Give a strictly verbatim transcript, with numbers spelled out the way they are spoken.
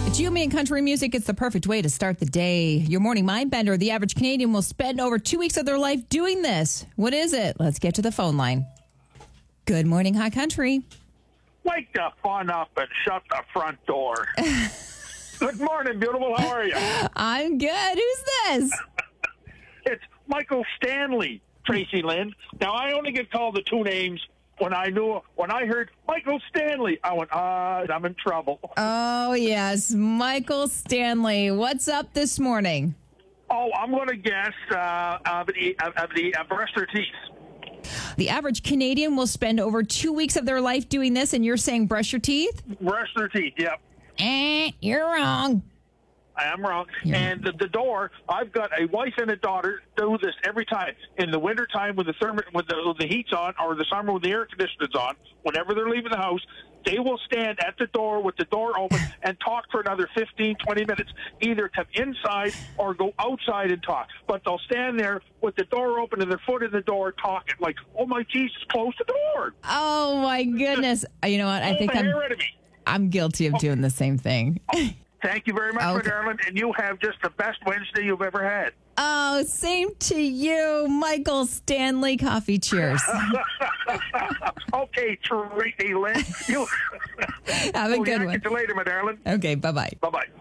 Yumi and country music, it's the perfect way to start the day. Your morning mind bender. The average Canadian will spend over two weeks of their life doing this. What is it? Let's get to the phone line. Good morning, High Country. Wake the fun up and shut the front door. Good morning, beautiful. How are you? I'm good. Who's this? It's Michael Stanley, Tracy Lynn. Now, I only get called the two names when I knew, when I heard Michael Stanley, I went, ah, I'm in trouble. Oh, yes. Michael Stanley. What's up this morning? Oh, I'm going to guess uh, of the, of the uh, brush their teeth. The average Canadian will spend over two weeks of their life doing this, and you're saying brush your teeth? Brush their teeth, yep. Eh, you're wrong. I am wrong. Yeah. And the, the door, I've got a wife and a daughter do this every time. In the wintertime when the thermo, when the, when the heat's on, or the summer when the air conditioner's on, whenever they're leaving the house, they will stand at the door with the door open and talk for another fifteen, twenty minutes. Either come inside or go outside and talk. But they'll stand there with the door open and their foot in the door talking like, oh, my Jesus, close the door. Oh, my goodness. You know what? I think I'm, I'm guilty of doing the same thing. Thank you very much, Okay. my darling, and you have just the best Wednesday you've ever had. Oh, same to you, Michael Stanley. Coffee cheers. Okay, Tracy Lynn. You Have a We'll good catch one. you later, my darling. Okay, bye-bye. Bye-bye.